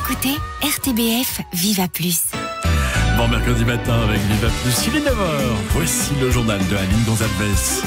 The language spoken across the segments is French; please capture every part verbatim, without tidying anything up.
écoutez R T B F Viva Plus. Bon mercredi matin avec Viva Plus, il est neuf heures. Voici le journal de Aline Gonzalez.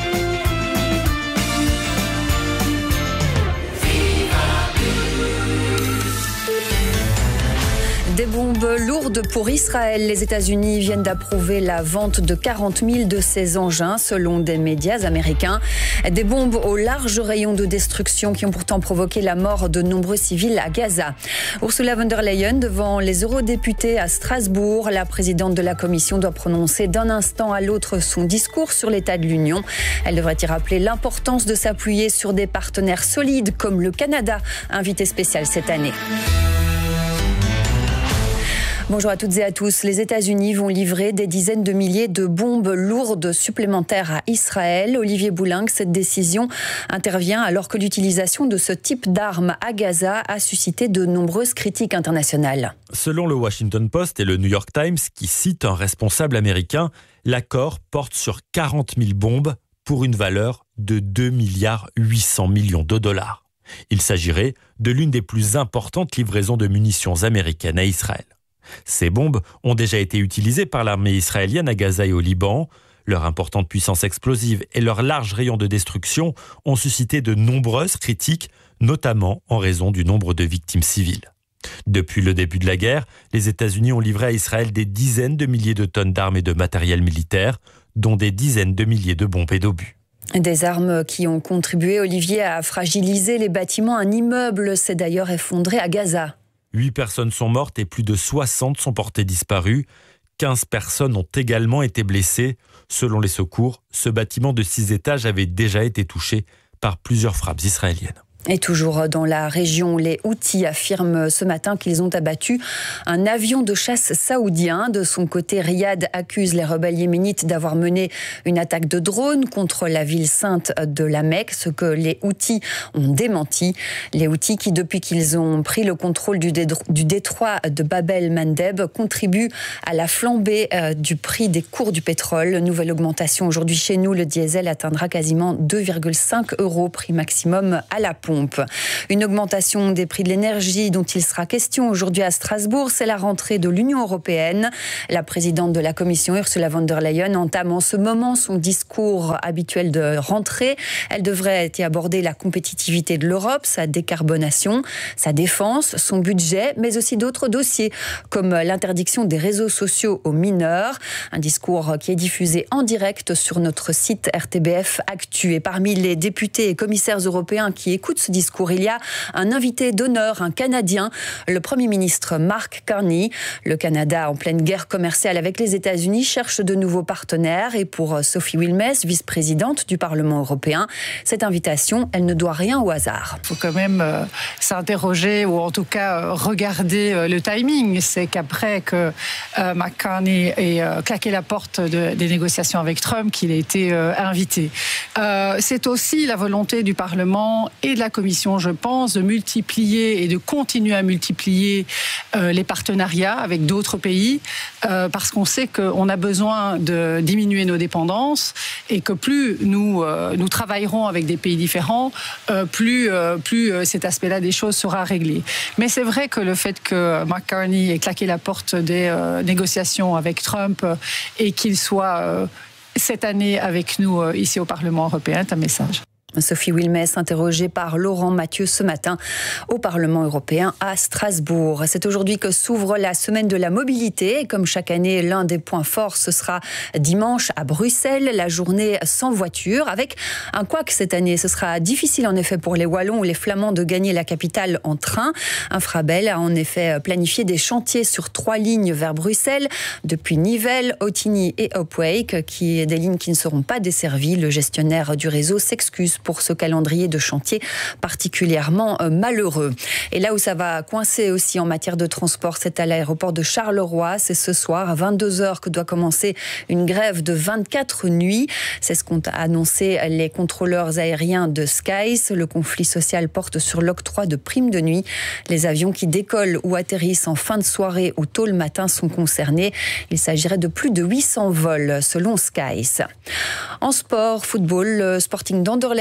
Des bombes lourdes pour Israël. Les États-Unis viennent d'approuver la vente de quarante mille de ces engins, selon des médias américains. Des bombes au large rayon de destruction qui ont pourtant provoqué la mort de nombreux civils à Gaza. Ursula von der Leyen devant les eurodéputés à Strasbourg. La présidente de la Commission doit prononcer d'un instant à l'autre son discours sur l'état de l'Union. Elle devrait y rappeler l'importance de s'appuyer sur des partenaires solides comme le Canada, invité spécial cette année. Bonjour à toutes et à tous. Les États-Unis vont livrer des dizaines de milliers de bombes lourdes supplémentaires à Israël. Olivier Boulenc, cette décision intervient alors que l'utilisation de ce type d'armes à Gaza a suscité de nombreuses critiques internationales. Selon le Washington Post et le New York Times, qui citent un responsable américain, l'accord porte sur quarante mille bombes pour une valeur de deux milliards huit cents millions de dollars. Il s'agirait de l'une des plus importantes livraisons de munitions américaines à Israël. Ces bombes ont déjà été utilisées par l'armée israélienne à Gaza et au Liban. Leur importante puissance explosive et leur large rayon de destruction ont suscité de nombreuses critiques, notamment en raison du nombre de victimes civiles. Depuis le début de la guerre, les États-Unis ont livré à Israël des dizaines de milliers de tonnes d'armes et de matériel militaire, dont des dizaines de milliers de bombes et d'obus. Des armes qui ont contribué, Olivier, à fragiliser les bâtiments. Un immeuble s'est d'ailleurs effondré à Gaza. Huit personnes sont mortes et plus de soixante sont portées disparues. quinze personnes ont également été blessées. Selon les secours, ce bâtiment de six étages avait déjà été touché par plusieurs frappes israéliennes. Et toujours dans la région, les Houthis affirment ce matin qu'ils ont abattu un avion de chasse saoudien. De son côté, Riyad accuse les rebelles yéménites d'avoir mené une attaque de drone contre la ville sainte de la Mecque, ce que les Houthis ont démenti. Les Houthis qui, depuis qu'ils ont pris le contrôle du, dédro- du détroit de Bab el-Mandeb, contribuent à la flambée euh, du prix des cours du pétrole. Nouvelle augmentation aujourd'hui chez nous, le diesel atteindra quasiment deux virgule cinq euros, prix maximum à la pompe. Une augmentation des prix de l'énergie dont il sera question aujourd'hui à Strasbourg, c'est la rentrée de l'Union européenne. La présidente de la Commission, Ursula von der Leyen, entame en ce moment son discours habituel de rentrée. Elle devrait y aborder la compétitivité de l'Europe, sa décarbonation, sa défense, son budget, mais aussi d'autres dossiers comme l'interdiction des réseaux sociaux aux mineurs. Un discours qui est diffusé en direct sur notre site R T B F Actu. Et parmi les députés et commissaires européens qui écoutent ce discours, il y a un invité d'honneur, un Canadien, le Premier ministre Mark Carney. Le Canada, en pleine guerre commerciale avec les États-Unis, cherche de nouveaux partenaires. Et pour Sophie Wilmès, vice-présidente du Parlement européen, cette invitation, elle ne doit rien au hasard. Il faut quand même euh, s'interroger ou en tout cas euh, regarder euh, le timing. C'est qu'après que euh, Mark Carney ait euh, claqué la porte de, des négociations avec Trump, qu'il a été euh, invité. Euh, c'est aussi la volonté du Parlement et de la Commission, je pense, de multiplier et de continuer à multiplier euh, les partenariats avec d'autres pays, euh, parce qu'on sait qu'on a besoin de diminuer nos dépendances et que plus nous, euh, nous travaillerons avec des pays différents, euh, plus, euh, plus euh, cet aspect-là des choses sera réglé. Mais c'est vrai que le fait que Mark Carney ait claqué la porte des euh, négociations avec Trump euh, et qu'il soit euh, cette année avec nous euh, ici au Parlement européen est un message. Sophie Wilmès, interrogée par Laurent Mathieu ce matin au Parlement européen à Strasbourg. C'est aujourd'hui que s'ouvre la semaine de la mobilité. Et comme chaque année, l'un des points forts, ce sera dimanche à Bruxelles, la journée sans voiture. Avec un couac cette année, ce sera difficile en effet pour les Wallons ou les Flamands de gagner la capitale en train. Infrabel a en effet planifié des chantiers sur trois lignes vers Bruxelles, depuis Nivelles, Ottignies et Hopewijk, qui des lignes qui ne seront pas desservies. Le gestionnaire du réseau s'excuse pour ce calendrier de chantier particulièrement malheureux. Et là où ça va coincer aussi en matière de transport, c'est à l'aéroport de Charleroi. C'est ce soir à vingt-deux heures que doit commencer une grève de vingt-quatre nuits. C'est ce qu'ont annoncé les contrôleurs aériens de Skies. Le conflit social porte sur l'octroi de primes de nuit. Les avions qui décollent ou atterrissent en fin de soirée ou tôt le matin sont concernés. Il s'agirait de plus de huit cents vols selon Skies. En sport, football, le Sporting d'Anderlecht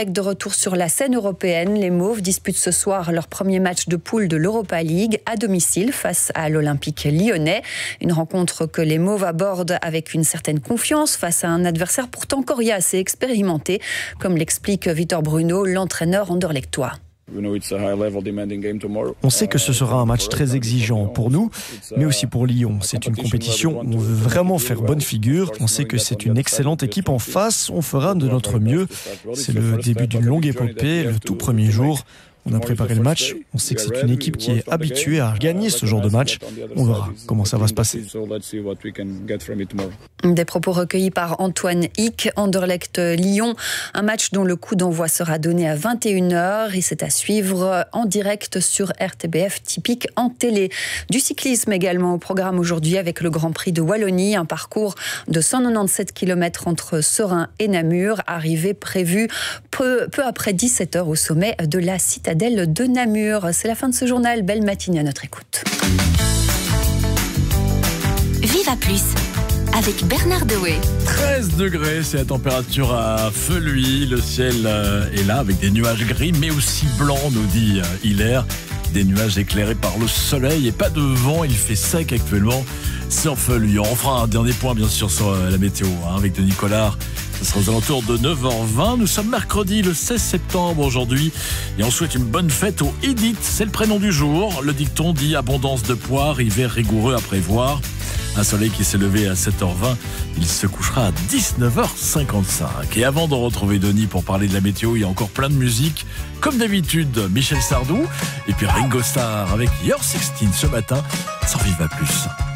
Anderlecht de retour sur la scène européenne. Les Mauves disputent ce soir leur premier match de poule de l'Europa League à domicile face à l'Olympique lyonnais. Une rencontre que les Mauves abordent avec une certaine confiance face à un adversaire pourtant coriace et expérimenté, comme l'explique Vitor Bruno, l'entraîneur anderlechtois. On sait que ce sera un match très exigeant pour nous, mais aussi pour Lyon. C'est une compétition où on veut vraiment faire bonne figure. On sait que c'est une excellente équipe en face. On fera de notre mieux. C'est le début d'une longue épopée, le tout premier jour. On a préparé le match. On sait que c'est une équipe qui est habituée à gagner ce genre de match. On verra comment ça va se passer. Des propos recueillis par Antoine Hick, Anderlecht-Lyon. Un match dont le coup d'envoi sera donné à vingt et une heures et c'est à suivre en direct sur R T B F Typique en télé. Du cyclisme également au programme aujourd'hui avec le Grand Prix de Wallonie. Un parcours de cent quatre-vingt-dix-sept kilomètres entre Serein et Namur. Arrivée prévue peu, peu après dix-sept heures au sommet de la citadelle de Namur. C'est la fin de ce journal. Belle matinée à notre écoute. Viva Plus avec Bernard Dewey. treize degrés, c'est la température à Feluy. Le ciel est là avec des nuages gris mais aussi blancs, nous dit Hilaire. Des nuages éclairés par le soleil et pas de vent. Il fait sec actuellement sur Feluy. On fera un dernier point bien sûr sur la météo hein, avec Denis Collard. Ce sera aux alentours de neuf heures vingt. Nous sommes mercredi le seize septembre aujourd'hui et on souhaite une bonne fête au Edith. C'est le prénom du jour. Le dicton dit abondance de poires, hiver rigoureux à prévoir. Un soleil qui s'est levé à sept heures vingt. Il se couchera à dix-neuf heures cinquante-cinq. Et avant de retrouver Denis pour parler de la météo, il y a encore plein de musique. Comme d'habitude, Michel Sardou et puis Ringo Starr avec Your sixteen ce matin. Sans Viva Plus.